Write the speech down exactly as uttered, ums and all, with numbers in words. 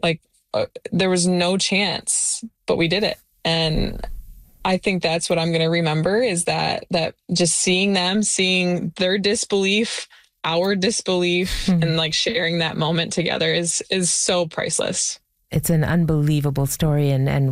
Like uh, there was no chance, but we did it. And I think that's what I'm going to remember is that, that just seeing them, seeing their disbelief, our disbelief, Hmm. and like sharing that moment together is, is so priceless. It's an unbelievable story, and, and